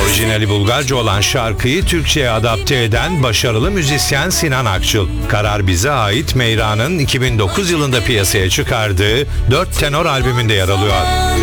Orijinali Bulgarca olan şarkıyı Türkçe'ye adapte eden başarılı müzisyen Sinan Akçıl. Karar Bize Ait Meyra'nın 2009 yılında piyasaya çıkardığı 4 tenor albümünde yer alıyor.